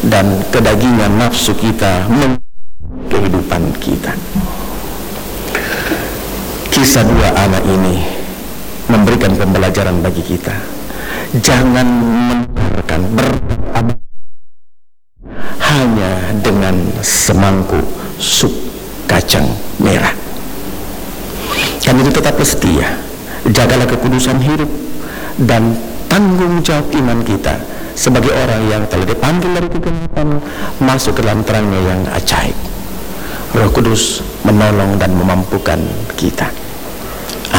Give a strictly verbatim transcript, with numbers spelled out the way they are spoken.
dan kedagingan nafsu kita kehidupan kita. Kisah dua anak ini memberikan pembelajaran bagi kita. Jangan membiarkan berabad hanya dengan semangkuk sup kacang merah. Kan itu tetap setia. Jagalah kekudusan hidup dan tanggung jawab iman kita sebagai orang yang telah dipanggil dari kegelapan masuk ke dalam terangnya yang ajaib. Roh Kudus menolong dan memampukan kita.